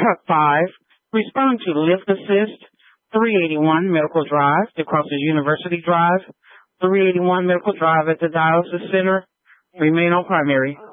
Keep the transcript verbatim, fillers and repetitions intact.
Five, respond to Lift Assist, three eighty-one Medical Drive, DeCross's University Drive, three eighty-one Medical Drive at the Dialysis Center. Remain on primary.